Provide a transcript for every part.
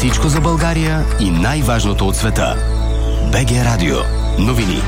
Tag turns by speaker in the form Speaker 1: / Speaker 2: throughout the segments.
Speaker 1: Всичко за България и най-важното от света. БГ Радио. Новини.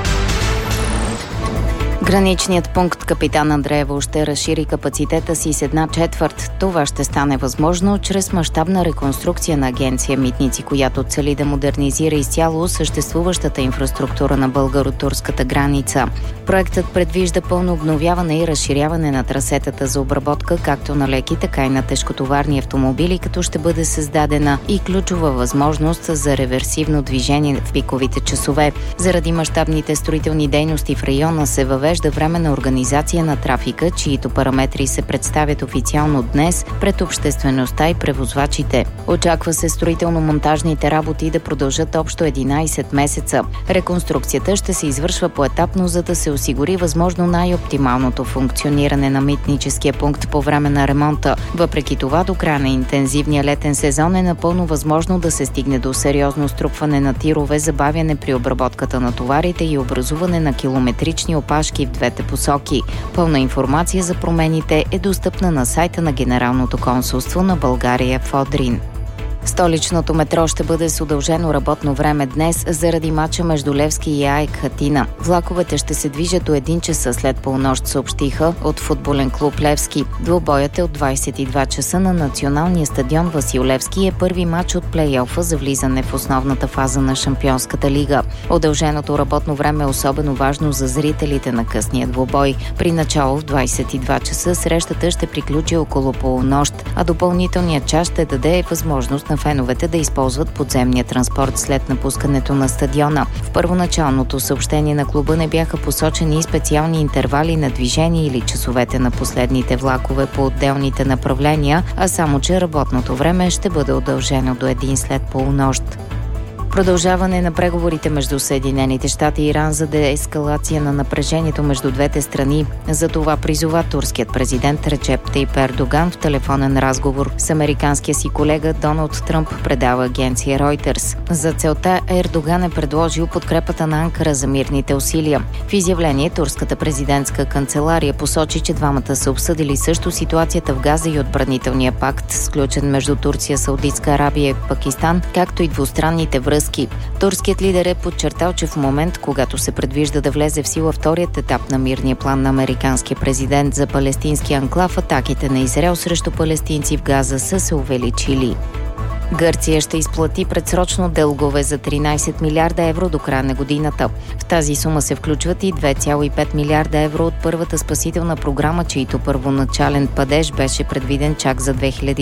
Speaker 2: Граничният пункт Капитан Андреево ще разшири капацитета си с 1/4. Това ще стане възможно чрез мащабна реконструкция на агенция Митници, която цели да модернизира изцяло съществуващата инфраструктура на българо-турската граница. Проектът предвижда пълно обновяване и разширяване на трасетата за обработка както на леки, така и на тежкотоварни автомобили, като ще бъде създадена и ключова възможност за реверсивно движение в пиковите часове. Заради мащабните строителни дейности в района се въвежда временна организация на трафика, чието параметри се представят официално днес пред обществеността и превозвачите. Очаква се строително-монтажните работи да продължат общо 11 месеца. Реконструкцията ще се извършва поетапно, за да се осигури възможно най-оптималното функциониране на митническия пункт по време на ремонта. Въпреки това, до края на интензивния летен сезон е напълно възможно да се стигне до сериозно струпване на тирове, забавяне при обработката на товарите и образуване на километрични опашки в двете посоки. Пълна информация за промените е достъпна на сайта на Генералното консулство на България в Одрин. Столичното метро ще бъде с удължено работно време днес заради мача между Левски и АЕК Атина. Влаковете ще се движат до 1 часа след полунощ, съобщиха от футболен клуб Левски. Двубоят е от 22 часа на националния стадион Васил Левски и е първи мач от плейофа за влизане в основната фаза на Шампионската лига. Удълженото работно време е особено важно за зрителите на късния двубой. При начало в 22 часа срещата ще приключи около полунощ, а допълнителният час ще даде възможност на феновете да използват подземния транспорт след напускането на стадиона. В първоначалното съобщение на клуба не бяха посочени и специални интервали на движение или часовете на последните влакове по отделните направления, а само че работното време ще бъде удължено до 1 след полунощ. Продължаване на преговорите между Съединените щати и Иран за деескалация на напрежението между двете страни. За това призова турският президент Реджеп Тайип Ердоган в телефонен разговор с американския си колега Доналд Тръмп, предава агенция Reuters. За целта Ердоган е предложил подкрепата на Анкара за мирните усилия. В изявление турската президентска канцелария посочи, че двамата са обсъдили също ситуацията в Газа и отбранителния пакт, сключен между Турция, Саудитска Арабия и Пакистан, както и двустранните връзки. Турският лидер е подчертал, че в момент, когато се предвижда да влезе в сила вторият етап на мирния план на американския президент за палестински анклав, атаките на Израел срещу палестинци в Газа са се увеличили. Гърция ще изплати предсрочно дългове за 13 милиарда евро до края на годината. В тази сума се включват и 2,5 милиарда евро от първата спасителна програма, чийто първоначален падеж беше предвиден чак за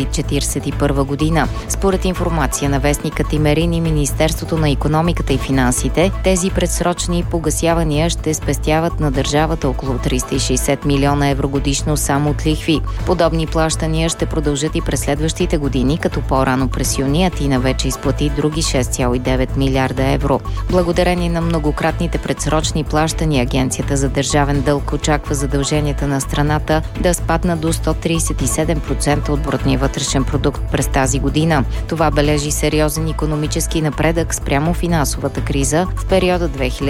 Speaker 2: 2041 година. Според информация на вестника Тимерин и Министерството на икономиката и финансите, тези предсрочни погасявания ще спестяват на държавата около 360 милиона евро годишно само от лихви. Подобни плащания ще продължат и през следващите години, като по-рано през юни Атина вече изплати други 6,9 милиарда евро. Благодарение на многократните предсрочни плащания, Агенцията за държавен дълг очаква задълженията на страната да спаднат до 137% от брутния вътрешен продукт през тази година. Това бележи сериозен икономически напредък спрямо финансовата криза в периода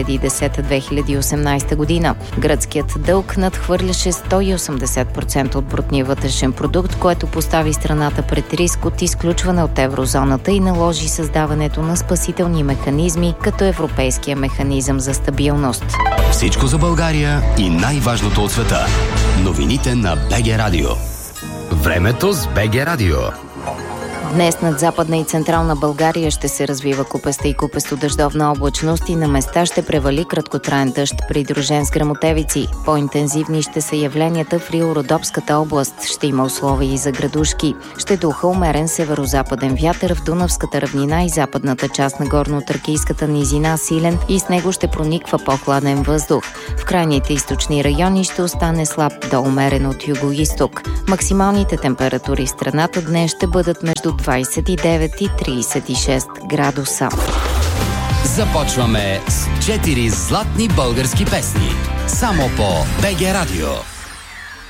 Speaker 2: 2010-2018 година. Гръцкият дълг надхвърляше 180% от брутния вътрешен продукт, което постави страната пред риск от изключване от еврозоната и наложи създаването на спасителни механизми, като Европейския механизъм за стабилност.
Speaker 1: Всичко за България и най-важното от света. Новините на БГ Радио. Времето с БГ Радио.
Speaker 2: Днес над Западна и Централна България ще се развива купеста и купесто-дъждовна облачност и на места ще превали краткотраен дъжд, придружен с гръмотевици. По-интензивни ще са явленията в Рило-Родопската област. Ще има условия и за градушки. Ще духа умерен северо-западен вятър в Дунавската равнина и западната част на горно-тракийската низина силен и с него ще прониква по-хладен въздух. В крайните източни райони ще остане слаб до умерен от юго-исток. Максималните температури в страната днес ще бъдат между 29 и 36 градуса.
Speaker 1: Започваме с 4 златни български песни. Само по БГ Радио.